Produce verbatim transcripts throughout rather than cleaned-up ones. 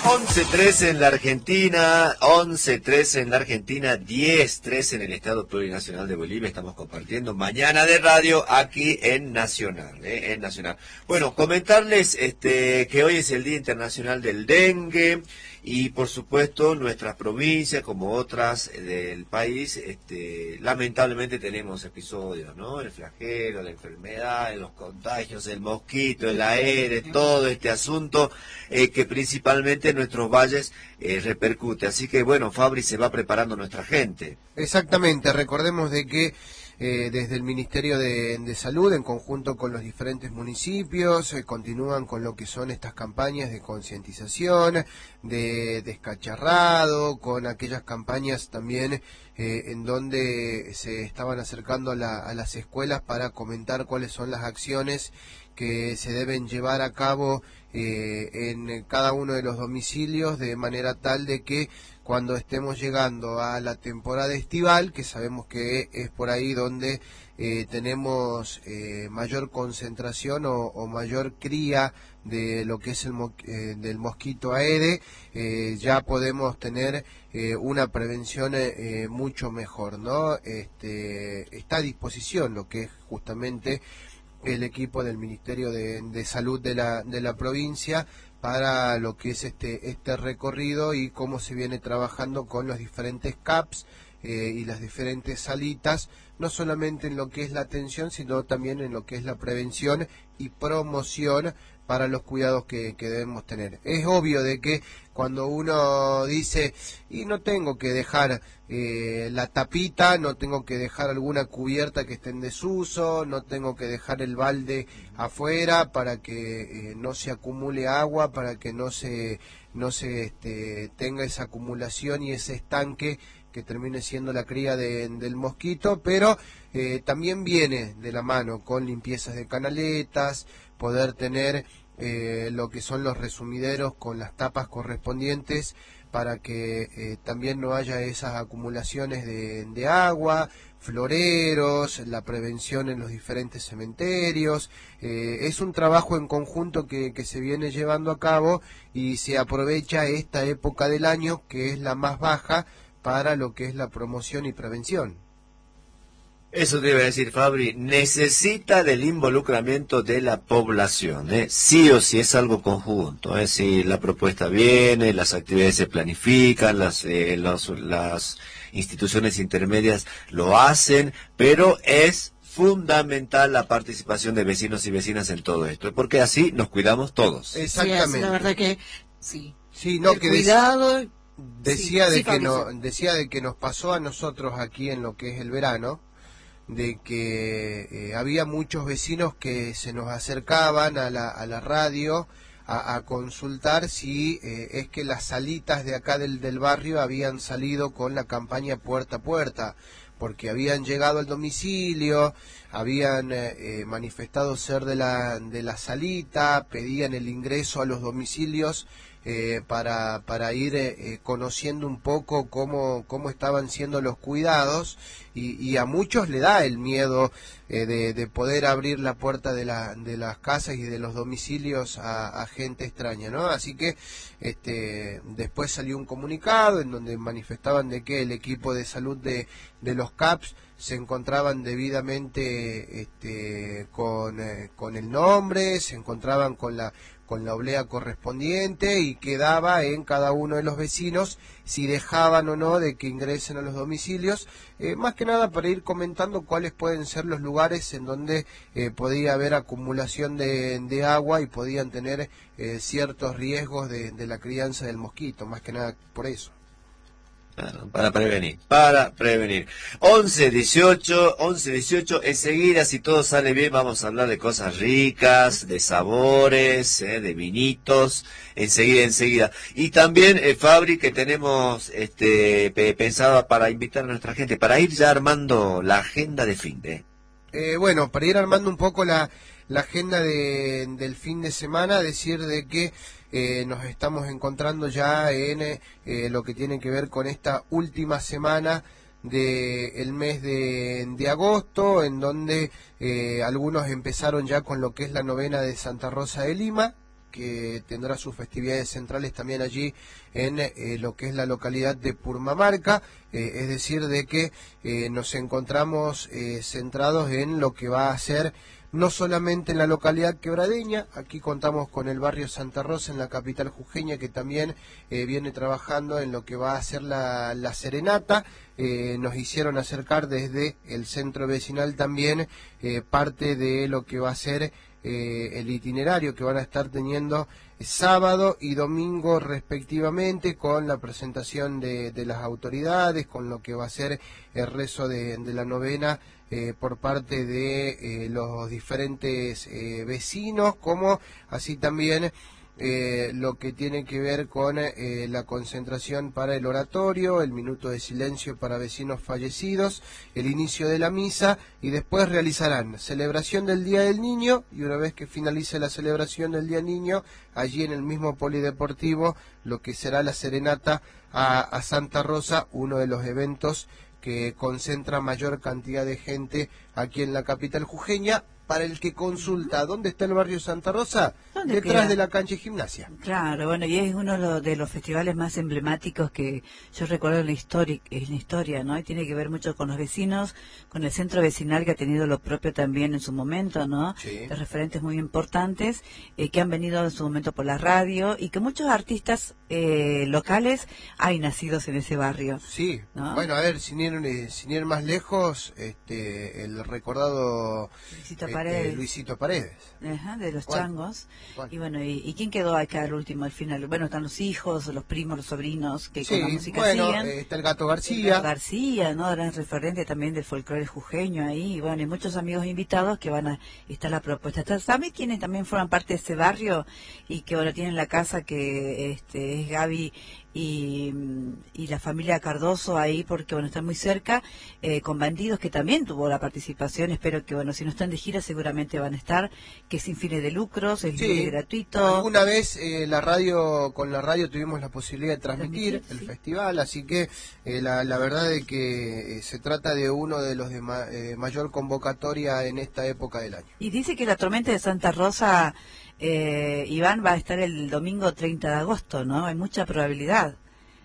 once trece en la Argentina, once trece en la Argentina, diez trece en el Estado Plurinacional de Bolivia. Estamos compartiendo Mañana de Radio aquí en Nacional, ¿eh? en Nacional. Bueno, comentarles este que hoy es el Día Internacional del Dengue y por supuesto nuestras provincias como otras del país, este, lamentablemente tenemos episodios, ¿no? El flagelo, la enfermedad, los contagios, el mosquito, el aire, todo este asunto eh, que principalmente en nuestros valles eh, repercute. Así que bueno, Fabri, se va preparando nuestra gente. Exactamente, recordemos de que eh, desde el Ministerio de, de Salud, en conjunto con los diferentes municipios, eh, continúan con lo que son estas campañas de concientización, de descacharrado, con aquellas campañas también eh, en donde se estaban acercando a, la, a las escuelas para comentar cuáles son las acciones que se deben llevar a cabo eh, en cada uno de los domicilios, de manera tal de que cuando estemos llegando a la temporada estival, que sabemos que es por ahí donde eh, tenemos eh, mayor concentración o, o mayor cría de lo que es el mo eh, del mosquito Aedes, eh, ya podemos tener eh, una prevención eh, mucho mejor, ¿no? Este, está a disposición lo que es justamente el equipo del Ministerio de, de Salud de la, de la provincia para lo que es este, este recorrido y cómo se viene trabajando con los diferentes C A Ps eh, y las diferentes salitas, no solamente en lo que es la atención, sino también en lo que es la prevención y promoción para los cuidados que, que debemos tener. Es obvio de que cuando uno dice, y no tengo que dejar eh, la tapita, no tengo que dejar alguna cubierta que esté en desuso, no tengo que dejar el balde afuera para que eh, no se acumule agua, para que no se, no se este, tenga esa acumulación y ese estanque que termine siendo la cría de, del mosquito, pero eh, también viene de la mano con limpiezas de canaletas, poder tener eh, lo que son los resumideros con las tapas correspondientes para que eh, también no haya esas acumulaciones de, de agua, floreros, la prevención en los diferentes cementerios. Eh, es un trabajo en conjunto que, que se viene llevando a cabo y se aprovecha esta época del año que es la más baja para lo que es la promoción y prevención. Eso te iba a decir, Fabri, necesita del involucramiento de la población, ¿eh? Sí o sí es algo conjunto, ¿eh? Si la propuesta viene, las actividades se planifican, las, eh, los, las instituciones intermedias lo hacen, pero es fundamental la participación de vecinos y vecinas en todo esto, porque así nos cuidamos todos. Exactamente. Sí, es, la verdad que sí. Sí, no, el que cuidado. Decía sí, de sí, que Fabri, no, sí. decía de que nos pasó a nosotros aquí en lo que es el verano, de que eh, había muchos vecinos que se nos acercaban a la, a la radio a, a consultar si eh, es que las salitas de acá del, del barrio habían salido con la campaña puerta a puerta, porque habían llegado al domicilio, habían eh, manifestado ser de la, de la salita, pedían el ingreso a los domicilios eh, para, para ir eh, conociendo un poco cómo, cómo estaban siendo los cuidados, y, y a muchos le da el miedo eh, de, de poder abrir la puerta de, la, de las casas y de los domicilios a, a gente extraña, ¿no? Así que este, después salió un comunicado en donde manifestaban de que el equipo de salud de, de los C A Ps se encontraban debidamente este, con, eh, con el nombre, se encontraban con la con la oblea correspondiente y quedaba en cada uno de los vecinos si dejaban o no de que ingresen a los domicilios, eh, más que nada para ir comentando cuáles pueden ser los lugares en donde eh, podía haber acumulación de, de agua y podían tener eh, ciertos riesgos de, de la crianza del mosquito, más que nada por eso. Claro, para prevenir, para prevenir. once dieciocho, once dieciocho, enseguida, si todo sale bien, vamos a hablar de cosas ricas, de sabores, eh, de vinitos, enseguida, enseguida. Y también, eh, Fabri, que tenemos este pensado para invitar a nuestra gente, para ir ya armando la agenda de fin de... Eh, bueno, para ir armando un poco la, la agenda de, del fin de semana, decir de que eh, nos estamos encontrando ya en eh, lo que tiene que ver con esta última semana del mes de, de agosto, en donde eh, algunos empezaron ya con lo que es la novena de Santa Rosa de Lima, que tendrá sus festividades centrales también allí en eh, lo que es la localidad de Purmamarca, eh, es decir, de que eh, nos encontramos eh, centrados en lo que va a ser no solamente en la localidad quebradeña. Aquí contamos con el barrio Santa Rosa en la capital jujeña, que también eh, viene trabajando en lo que va a ser la, la serenata. Eh, nos hicieron acercar desde el centro vecinal también eh, parte de lo que va a ser eh, el itinerario que van a estar teniendo sábado y domingo respectivamente, con la presentación de, de las autoridades, con lo que va a ser el rezo de, de la novena eh, por parte de eh, los diferentes eh, vecinos, como así también Eh, lo que tiene que ver con eh, la concentración para el oratorio, el minuto de silencio para vecinos fallecidos, el inicio de la misa, y después realizarán celebración del Día del Niño, y una vez que finalice la celebración del Día del Niño, allí en el mismo polideportivo, lo que será la serenata a, a Santa Rosa, uno de los eventos que concentra mayor cantidad de gente aquí en la capital jujeña. Para el que consulta, ¿dónde está el barrio Santa Rosa? Detrás queda? de la cancha de gimnasia. Claro, bueno, y es uno de los, de los festivales más emblemáticos que yo recuerdo en la historia, en la historia, ¿no? Y tiene que ver mucho con los vecinos, con el centro vecinal, que ha tenido lo propio también en su momento, ¿no? Sí. De referentes muy importantes, eh, que han venido en su momento por la radio, y que muchos artistas eh, locales hay nacidos en ese barrio. Sí, ¿no? Bueno, a ver, sin ir, sin ir más lejos, este, el recordado Luisito este, Paredes. Luisito Paredes. Ajá, de los ¿Cuál? changos. ¿Cuál? Y bueno, ¿y, ¿y quién quedó acá al último, al final? Bueno, están los hijos, los primos, los sobrinos, que Sí, con la música bueno, siguen. eh, está el Gato El García. Gato García, ¿no? Gran referente también del folclore jujeño ahí. Y bueno, hay muchos amigos invitados que van a estar la propuesta. Está Sammy, quienes también forman parte de ese barrio y que ahora tienen la casa que este es Gaby y, y la familia Cardoso ahí, porque bueno, están muy cerca, eh, con Bandidos, que también tuvo la participación. Espero que, bueno, si no están de gira seguramente van a estar, que es sin fines de lucros, es Sí, libre y gratuito. Alguna vez eh, la radio, con la radio tuvimos la posibilidad de transmitir, Transmitir, el sí. festival, así que eh, la, la verdad es que eh, se trata de uno de los de ma eh, mayor convocatoria en esta época del año. Y dice que la tormenta de Santa Rosa, eh, Iván, va a estar el domingo treinta de agosto, ¿no? Hay mucha probabilidad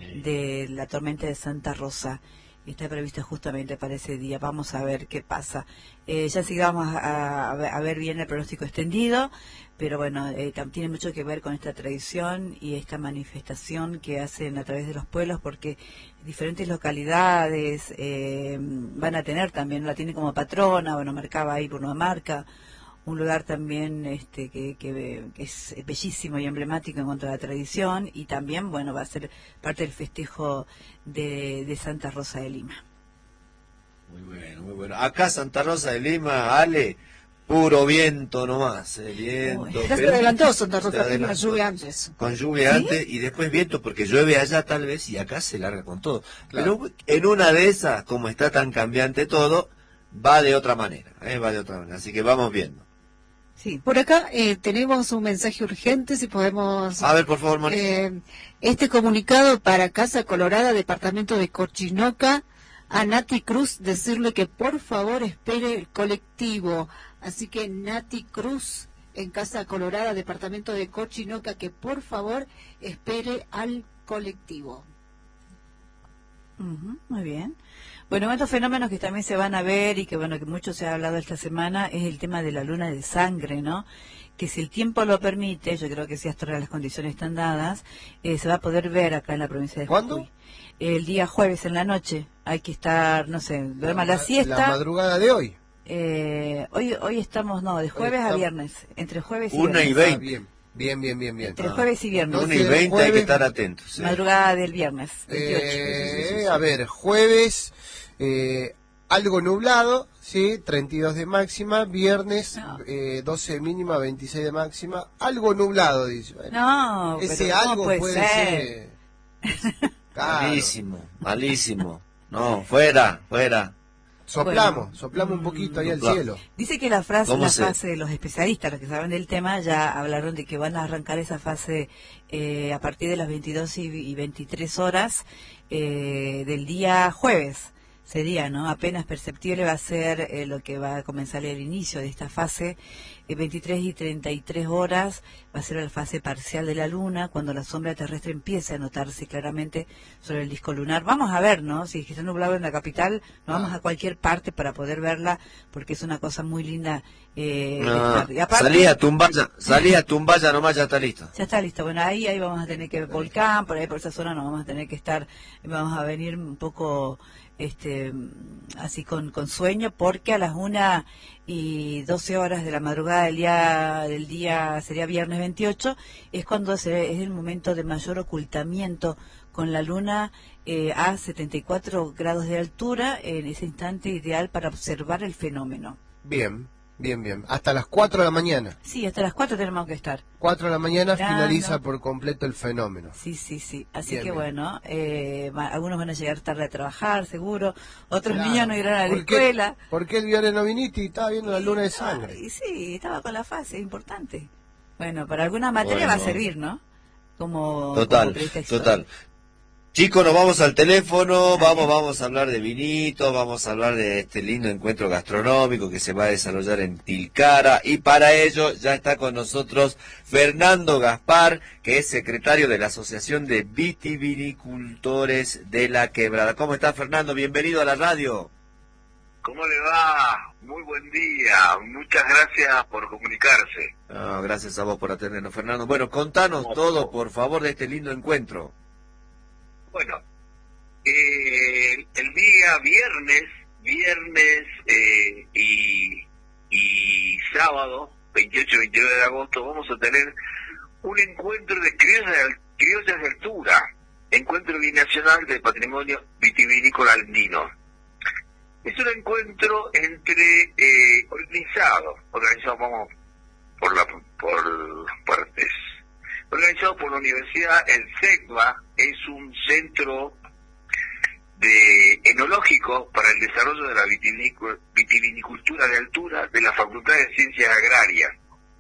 de la tormenta de Santa Rosa. Está prevista justamente para ese día. Vamos a ver qué pasa. Eh, ya sigamos a, a, a ver bien el pronóstico extendido, pero bueno, eh, tiene mucho que ver con esta tradición y esta manifestación que hacen a través de los pueblos, porque diferentes localidades eh, van a tener también, la tiene como patrona. Bueno, marcaba ahí por una marca, un lugar también este que, que, que es bellísimo y emblemático en cuanto a la tradición, y también, bueno, va a ser parte del festejo de, de Santa Rosa de Lima. Muy bueno, muy bueno. Acá Santa Rosa de Lima, Ale, puro viento nomás, eh, viento. Uy, Ya se pero- adelantó Santa se Rosa con la adelantó. lluvia antes. Con lluvia ¿Sí? antes y después viento, porque llueve allá tal vez y acá se larga con todo. Claro. Pero en una de esas, como está tan cambiante todo, va de otra manera, eh, va de otra manera. Así que vamos viendo. Sí, por acá eh, tenemos un mensaje urgente, si podemos... A ver, por favor, Mónica. eh, este comunicado para Casa Colorada, departamento de Cochinoca, a Nati Cruz, decirle que por favor espere el colectivo. Así que Nati Cruz, en Casa Colorada, departamento de Cochinoca, que por favor espere al colectivo. Ujú, muy bien. Bueno, estos fenómenos que también se van a ver y que, bueno, que mucho se ha hablado esta semana es el tema de la luna de sangre, ¿no? Que si el tiempo lo permite, yo creo que si hasta ahora las condiciones están dadas, eh, se va a poder ver acá en la provincia de ¿Cuándo? Jujuy. El día jueves en la noche. Hay que estar, no sé, duerma la, La siesta. madrugada de hoy. Eh, hoy hoy estamos, no, de jueves a estamos- viernes. Entre jueves y Una y viernes. veinte. Ah, bien, bien, bien, bien, bien. Entre Ah. jueves y viernes. Una y Entonces, veinte hay que jueves- estar atentos. sí. Madrugada del viernes. veintiocho. Eh, Sí, sí, sí, sí. A ver, jueves, eh, algo nublado, sí, treinta y dos de máxima, viernes, No. eh, doce de mínima, veintiséis de máxima, algo nublado, dice. Bueno, No, ese pero ¿cómo algo puede, puede ser? ser... Claro. Malísimo, malísimo. No, fuera, fuera. Soplamos, Bueno. soplamos un poquito ahí al Soplamos. cielo. Dice que la frase, ¿Cómo la se- fase de los especialistas, los que saben del tema, ya hablaron de que van a arrancar esa fase eh, a partir de las veintidós y, y veintitrés horas eh, del día jueves. sería, ¿no? Apenas perceptible va a ser eh, lo que va a comenzar el inicio de esta fase, eh, veintitrés y treinta y tres horas, va a ser la fase parcial de la luna, cuando la sombra terrestre empiece a notarse claramente sobre el disco lunar. Vamos a ver, ¿no? Si está nublado en la capital, nos vamos a cualquier parte para poder verla, porque es una cosa muy linda. Eh, No, y aparte, salí a Tumbaya, salí a Tumbaya nomás, ya está listo. ya está listo. Bueno, ahí ahí vamos a tener que ver volcán, por ahí por esa zona nos vamos a tener que estar, vamos a venir un poco este así con, con sueño, porque a las una y doce horas de la madrugada del día del día sería viernes veintiocho, es cuando se, es el momento de mayor ocultamiento con la luna eh, a setenta y cuatro grados de altura, en ese instante ideal para observar el fenómeno. Bien, bien, bien. Hasta las cuatro de la mañana. Sí, hasta las cuatro tenemos que estar. cuatro de la mañana Ya, finaliza no. por completo el fenómeno. Sí, sí, sí. Así Bien, que bien. bueno, eh, va- algunos van a llegar tarde a trabajar, seguro. Otros Claro. niños no irán a la ¿Por qué- escuela. ¿Por qué el viernes no viniste y estaba viendo la luna de Ah, sangre? y sí, estaba con la fase, importante. Bueno, para alguna materia Bueno. va a servir, ¿no? Como, Total, como pretexto. total. Chicos, nos vamos al teléfono, vamos, vamos a hablar de vinitos, vamos a hablar de este lindo encuentro gastronómico que se va a desarrollar en Tilcara, y para ello ya está con nosotros Fernando Gaspar, que es secretario de la Asociación de Vitivinicultores de la Quebrada. ¿Cómo está, Fernando? Bienvenido a la radio. ¿Cómo le va? Muy buen día. Muchas gracias por comunicarse. Ah, gracias a vos por atendernos, Fernando. Bueno, contanos todo, por favor, de este lindo encuentro. Bueno, eh, el día viernes, viernes eh, y, y sábado, veintiocho y veintinueve de agosto, vamos a tener un encuentro de criollas de, criollas de altura, encuentro binacional del patrimonio vitivinícola andino. Es un encuentro entre eh, organizado, organizado vamos por la por partes, organizado por la Universidad, el CECVA es un centro de enológico para el desarrollo de la vitivinicu- vitivinicultura de altura de la Facultad de Ciencias Agrarias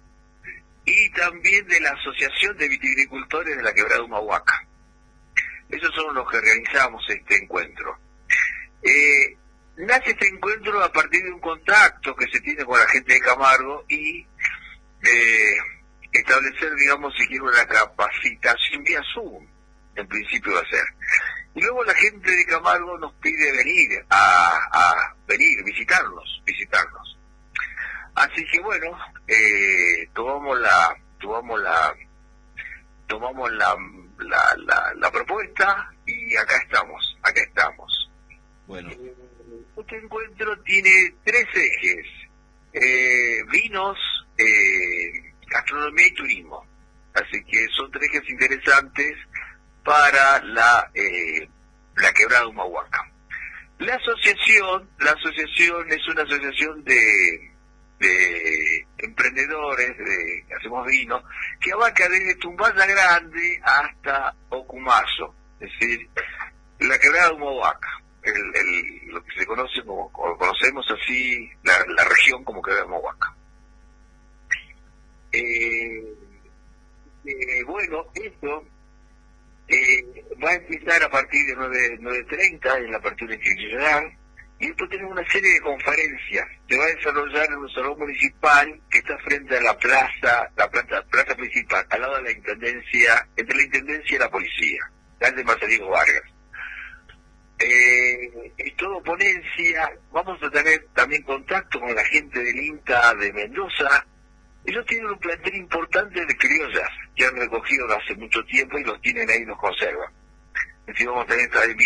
y también de la Asociación de Vitivinicultores de la Quebrada de Humahuaca. Esos son los que organizamos este encuentro. Eh, nace este encuentro a partir de un contacto que se tiene con la gente de Camargo y eh, establecer, digamos, si quiere, una capacitación vía Zoom, en principio va a ser. Y luego la gente de Camargo nos pide venir a, a venir, visitarnos, visitarnos. Así que bueno, eh, tomamos la, tomamos la, tomamos la, la, la, la propuesta y acá estamos, acá estamos. Bueno, Este encuentro tiene tres ejes: eh, vinos, eh, gastronomía y turismo. Así que son tres ejes interesantes para la eh, la Quebrada de Humahuaca. La asociación, la asociación es una asociación de, de emprendedores, de hacemos vino, que abarca desde Tumbaya Grande hasta Ocumazo, es decir, la Quebrada de Humahuaca, el, el, lo que se conoce como, como conocemos así, la, la región como Quebrada de Humahuaca. Eh, eh, bueno, esto eh, va a empezar a partir de nueve treinta en la apertura institucional, y después tenemos una serie de conferencias. Se va a desarrollar en un salón municipal que está frente a la plaza, la plaza, plaza principal, al lado de la intendencia, entre la intendencia y la policía, calle Marcelino Vargas. Eh, es todo ponencia. Vamos a tener también contacto con la gente del INTA de Mendoza. Ellos tienen un plantel importante de criollas que han recogido de hace mucho tiempo y los tienen ahí, los conservan. Es decir, vamos a tener también